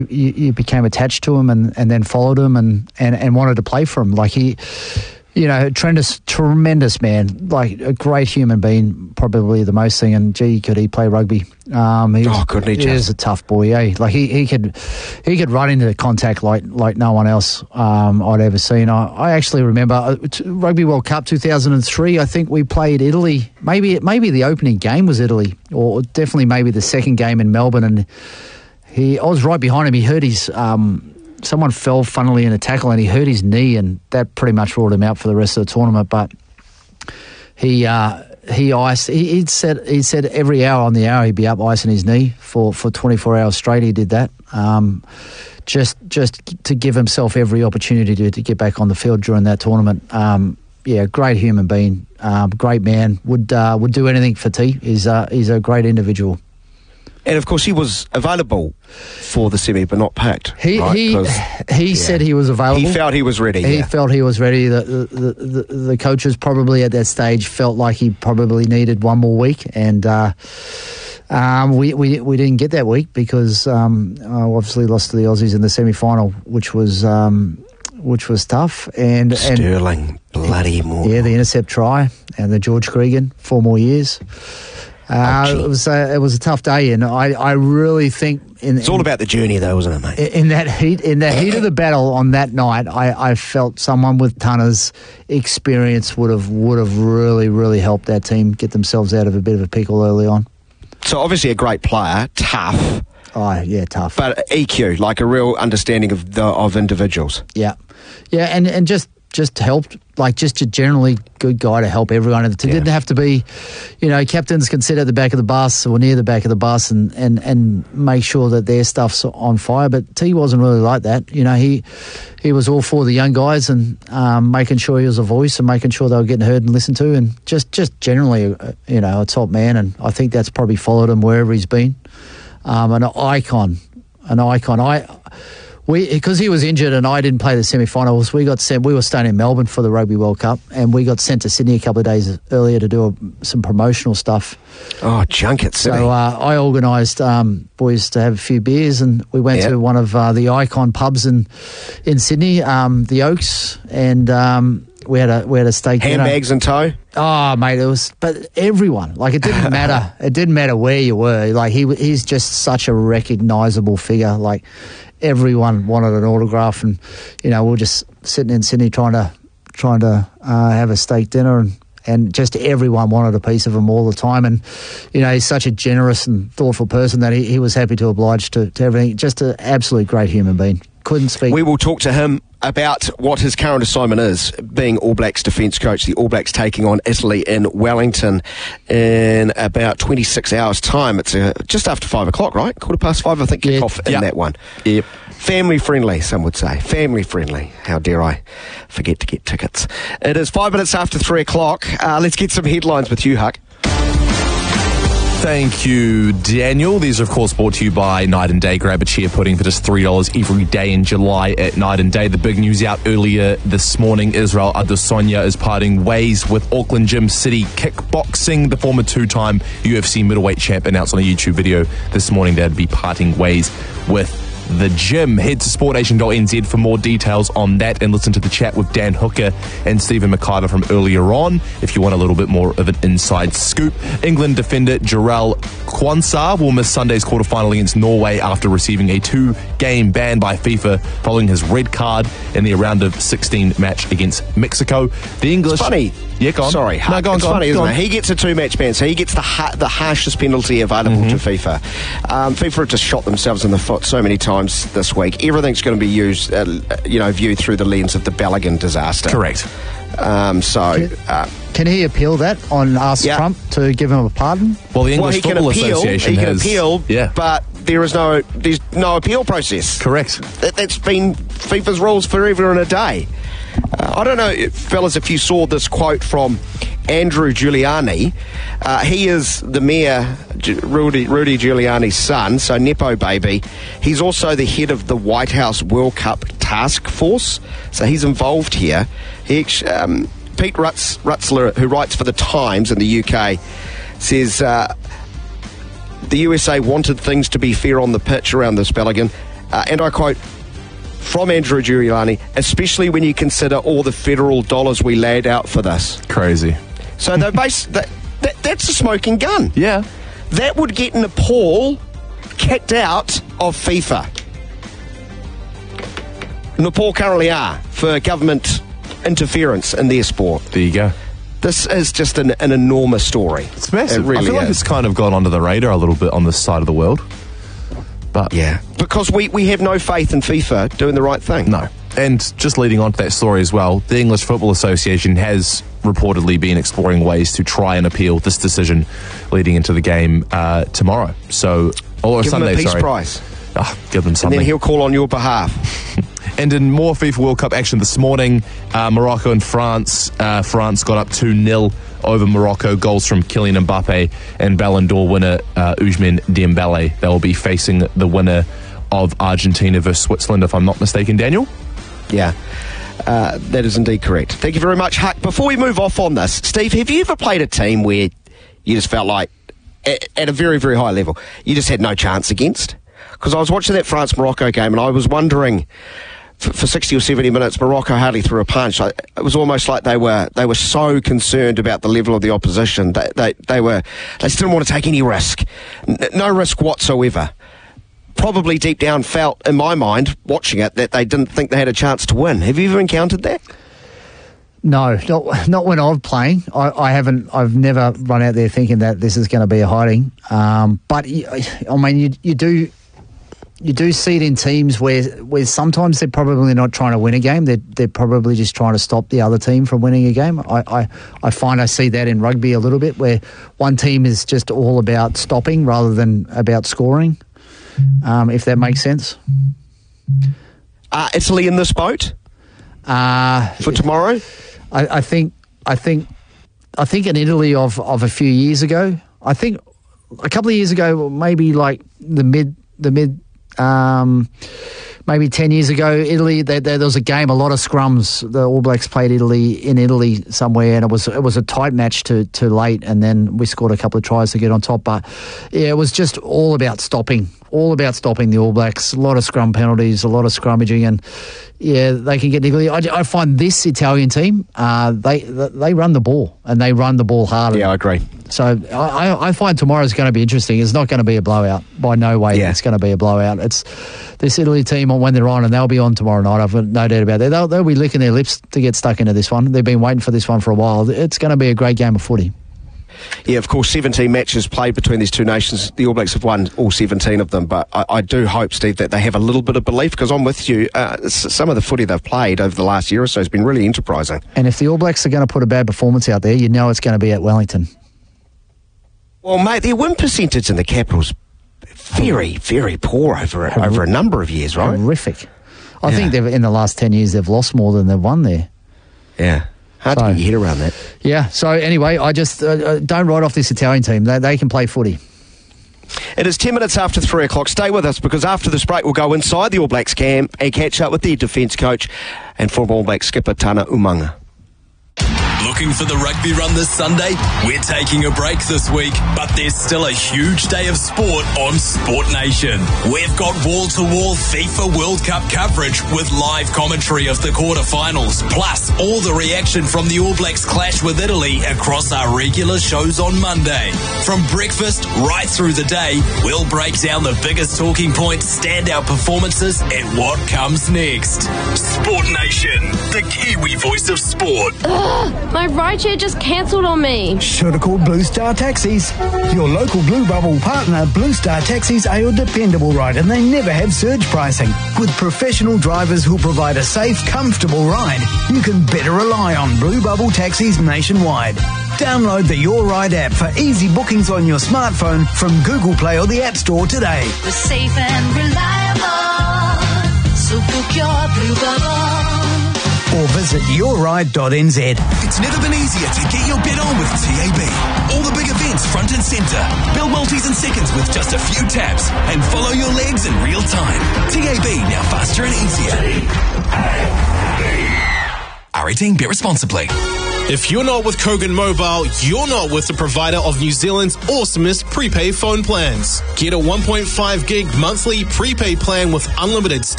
you became attached to him and then followed him and wanted to play for him. Like tremendous man, like a great human being, probably the most thing. And gee, could he play rugby? Couldn't he? He is a tough boy, eh? Like he could run into the contact like no one else I'd ever seen. I actually remember Rugby World Cup 2003. I think we played Italy. Maybe the opening game was Italy, or definitely maybe the second game in Melbourne. And I was right behind him. He hurt his. Someone fell funnily in a tackle and he hurt his knee, and that pretty much ruled him out for the rest of the tournament. But he iced. He said every hour on the hour he'd be up icing his knee for 24 hours straight. He did that just to give himself every opportunity to get back on the field during that tournament. Great human being, great man. Would do anything for T. He's a great individual. And of course, he was available for the semi, but not picked. He said he was available. He felt he was ready. He felt he was ready. The coaches probably at that stage felt like he probably needed one more week, and we didn't get that week because obviously lost to the Aussies in the semi-final, which was tough. And Sterling bloody more. Yeah, the intercept try and the George Cregan 4 more years. It was a tough day, and I really think it's all about the journey, though, isn't it, mate? In that heat of the battle on that night, I felt someone with Tanner's experience would have really, really helped that team get themselves out of a bit of a pickle early on. So obviously a great player, tough. Oh yeah, tough. But EQ, like a real understanding of individuals. Yeah, and just helped, like just a generally good guy to help everyone. It didn't have to be, captains can sit at the back of the bus or near the back of the bus and make sure that their stuff's on fire. But T wasn't really like that. He was all for the young guys and making sure he was a voice and making sure they were getting heard and listened to, and just generally, a top man. And I think that's probably followed him wherever he's been. An icon. Because he was injured and I didn't play the semi-finals, we got sent. We were staying in Melbourne for the Rugby World Cup, and we got sent to Sydney a couple of days earlier to do some promotional stuff. Oh, junket Sydney! So I organised boys to have a few beers, and we went to one of the icon pubs in Sydney, the Oaks, and we had a steak dinner. Handbags in tow. Oh, mate, but everyone, like, it didn't matter. It didn't matter where you were. Like, he's just such a recognisable figure. Like, everyone wanted an autograph, and we were just sitting in Sydney trying to have a steak dinner, and just everyone wanted a piece of him all the time. And he's such a generous and thoughtful person that he was happy to oblige to everything. Just an absolute great human being. Couldn't speak. We will talk to him about what his current assignment is, being All Blacks defence coach. The All Blacks taking on Italy in Wellington in about 26 hours' time. It's just after 5 o'clock, right? 5:15, I think, kick off in that one. Yep. Family friendly, some would say. Family friendly. How dare I forget to get tickets. It is 5 minutes after 3 o'clock. Let's get some headlines with you, Huck. Thank you, Daniel. These are, of course, brought to you by Night and Day. Grab a chair pudding for just $3 every day in July at Night and Day. The big news out earlier this morning, Israel Adesanya is parting ways with Auckland Gym City Kickboxing. The former two-time UFC middleweight champ announced on a YouTube video this morning they'd be parting ways with the gym. Head to sportnation.nz for more details on that and listen to the chat with Dan Hooker and Stephen McIver from earlier on if you want a little bit more of an inside scoop. England defender Jarell Quansah will miss Sunday's quarterfinal against Norway after receiving a 2-game ban by FIFA following his red card in the round of 16 match against Mexico. The English... It's funny. Yeah, go on. Sorry. No, go on, it's go funny, on. isn't it? He gets a 2-match ban, so he gets the harshest penalty available to FIFA. FIFA have just shot themselves in the foot so many times this week. Everything's going to be used, viewed through the lens of the Balogun disaster. Correct. Can he appeal that on Ask Trump to give him a pardon? Well, the English Football Association He can appeal, yeah. but there's no appeal process. Correct. That's been FIFA's rules forever and a day. I don't know, fellas, if you saw this quote from Andrew Giuliani. He is the mayor, Rudy Giuliani's son, so Nepo baby. He's also the head of the White House World Cup Task Force, so he's involved here. Pete Rutzler, who writes for The Times in the UK, says the USA wanted things to be fair on the pitch around this, Balogun, and I quote from Andrew Giuliani, especially when you consider all the federal dollars we laid out for this. Crazy. So that's a smoking gun. Yeah. That would get Nepal kicked out of FIFA. Nepal currently are for government interference in their sport. There you go. This is just an enormous story. It's massive. It really I feel like is. it's kind of gone under the radar a little bit on this side of the world. But Yeah, because we have no faith in FIFA doing the right thing. no. And just leading on to that story as well, the English Football Association has reportedly been exploring ways to try and appeal this decision leading into the game tomorrow. So, or Give Sunday, him a peace sorry. prize, Give them and something. then he'll call on your behalf. And in more FIFA World Cup action this morning, Morocco and France. France got up 2-0 over Morocco. Goals from Kylian Mbappe and Ballon d'Or winner Ousmane Dembele. They will be facing the winner of Argentina versus Switzerland, if I'm not mistaken, Daniel. Yeah, that is indeed correct. Thank you very much, Huck. Before we move off on this, Steve, have you ever played a team where you just felt like, at a very, very high level, you just had no chance against? Because I was watching that France-Morocco game and I was wondering, for 60 or 70 minutes, Morocco hardly threw a punch. It was almost like they were so concerned about the level of the opposition. They just didn't want to take any risk. No risk whatsoever. Probably deep down felt, in my mind, watching it, that they didn't think they had a chance to win. Have you ever encountered that? No, not when I'm playing. I haven't. I've never run out there thinking that this is going to be a hiding. But I mean, you do see it in teams where sometimes they're probably not trying to win a game. They're probably just trying to stop the other team from winning a game. I find I see that in rugby a little bit, where one team is just all about stopping rather than about scoring. If that makes sense. Italy in this boat for tomorrow? I think in Italy of a few years ago. I think a couple of years ago, maybe like the mid. Maybe 10 years ago, Italy, there was a game, a lot of scrums. The All Blacks played in Italy somewhere, and it was a tight match to late, and then we scored a couple of tries to get on top. But yeah, it was just all about stopping the All Blacks. A lot of scrum penalties, a lot of scrummaging, and yeah, they can get niggly. I find this Italian team, they run the ball, and they run the ball hard. Yeah, I agree. So I find tomorrow's going to be interesting. It's not going to be a blowout. By no way it's going to be a blowout. It's this Italy team when they're on, and they'll be on tomorrow night. I've no doubt about that. They'll be licking their lips to get stuck into this one. They've been waiting for this one for a while. It's going to be a great game of footy. Yeah, of course, 17 matches played between these two nations. The All Blacks have won all 17 of them, but I do hope, Steve, that they have a little bit of belief, because I'm with you. Some of the footy they've played over the last year or so has been really enterprising. And if the All Blacks are going to put a bad performance out there, you know it's going to be at Wellington. Well, mate, their win percentage in the Capital's very, very poor over a number of years, right? Horrific. I think in the last 10 years they've lost more than they've won there. Yeah. Hard to get your head around that. Yeah, so anyway, I just don't write off this Italian team. They can play footy. It is 10 minutes after 3 o'clock. Stay with us, because after this break we'll go inside the All Blacks camp and catch up with their defence coach and former All Blacks skipper Tana Umaga. Looking for the rugby run this Sunday? We're taking a break this week, but there's still a huge day of sport on Sport Nation. We've got wall-to-wall FIFA World Cup coverage with live commentary of the quarterfinals, plus all the reaction from the All Blacks clash with Italy across our regular shows on Monday. From breakfast right through the day, we'll break down the biggest talking points, standout performances, and what comes next. Sport Nation, the Kiwi voice of sport. My rideshare just cancelled on me. Should have called Blue Star Taxis. Your local Blue Bubble partner, Blue Star Taxis, are your dependable ride, and they never have surge pricing. With professional drivers who'll provide a safe, comfortable ride, you can better rely on Blue Bubble Taxis nationwide. Download the Your Ride app for easy bookings on your smartphone from Google Play or the App Store today. We're safe and reliable, so book your Blue Bubble. Or visit yourride.nz. It's never been easier to get your bet on with TAB. All the big events front and centre. Build multis in seconds with just a few taps and follow your legs in real time. TAB, now faster and easier. R18, bet responsibly. If you're not with Kogan Mobile, you're not with the provider of New Zealand's awesomest prepaid phone plans. Get a 1.5 gig monthly prepaid plan with unlimited